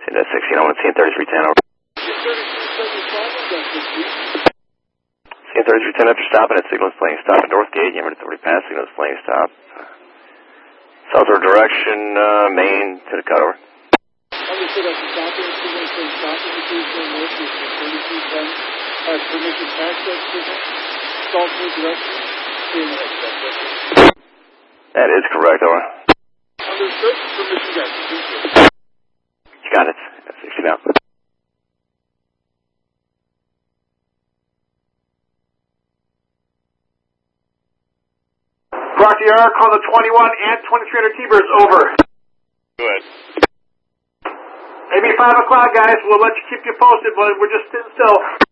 That's 16, I want to see 3310 over. CN 3310 after stopping at signal displaying stop at North Gate, Yammerd authority pass, signal displaying stop. Southward direction, main to the cutover. Understood after stopping, signal displaying stop, indication north is 3310, has permission to access signal, southward direction, That is correct, over. Understood, permission granted, thank you. You got it, that's 60 now. Rocky R, call the 21 and 2300 T-Birds, over. Go ahead. Maybe 5 o'clock, guys. We'll let you keep you posted, but we're just sitting still.